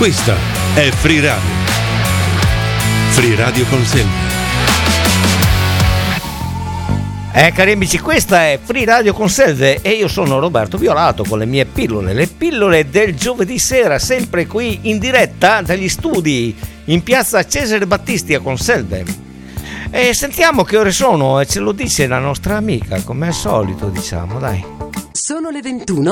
Questa è Free Radio. Free Radio con Selve. Cari amici, questa è Free Radio con Selve e io sono Roberto Violato con le mie pillole, le pillole del giovedì sera, sempre qui in diretta dagli studi in piazza Cesare Battisti a Conselve. E sentiamo che ore sono e ce lo dice la nostra amica, come al solito, diciamo, dai. Sono le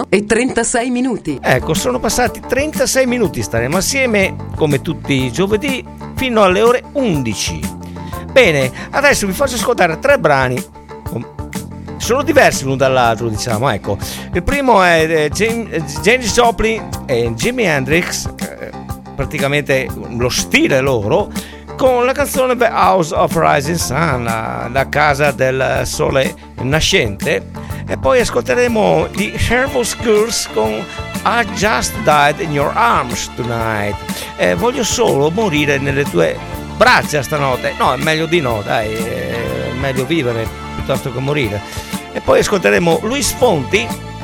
21:36. Ecco, sono passati 36 minuti, staremo assieme come tutti i giovedì fino alle ore 11. Bene, adesso vi faccio ascoltare 3 brani. Sono diversi l'uno dall'altro, diciamo, ecco. Il primo è Janis Joplin e Jimi Hendrix, praticamente lo stile loro, con la canzone The House of Rising Sun, la casa del sole nascente. E poi ascolteremo di Sherwood Schools con I Just Died in Your Arms Tonight. Voglio solo morire nelle tue braccia stanotte. No, è meglio di no, dai, è meglio vivere piuttosto che morire. E poi ascolteremo Luis Fonsi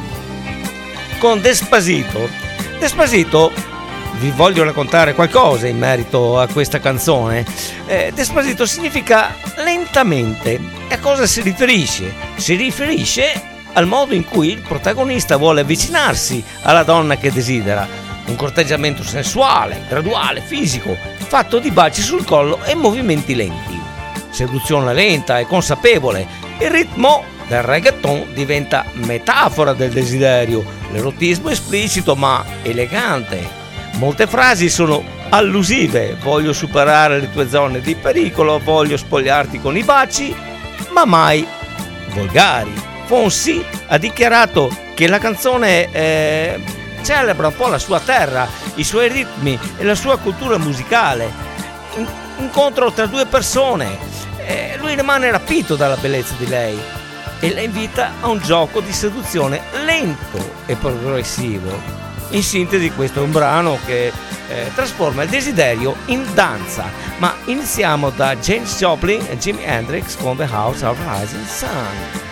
con Despacito. Despacito, vi voglio raccontare qualcosa in merito a questa canzone. Despacito significa lentamente. E a cosa si riferisce? Si riferisce al modo in cui il protagonista vuole avvicinarsi alla donna che desidera. Un corteggiamento sensuale, graduale, fisico, fatto di baci sul collo e movimenti lenti. Seduzione lenta e consapevole. Il ritmo del reggaeton diventa metafora del desiderio, l'erotismo esplicito ma elegante. Molte frasi sono allusive: voglio superare le tue zone di pericolo, voglio spogliarti con i baci, ma mai volgari. Fonsi ha dichiarato che la canzone celebra un po' la sua terra, i suoi ritmi e la sua cultura musicale. Incontro tra due persone, lui rimane rapito dalla bellezza di lei e la invita a un gioco di seduzione lento e progressivo. In sintesi, questo è un brano che trasforma il desiderio in danza. Ma iniziamo da Janis Joplin e Jimi Hendrix con The House of Rising Sun.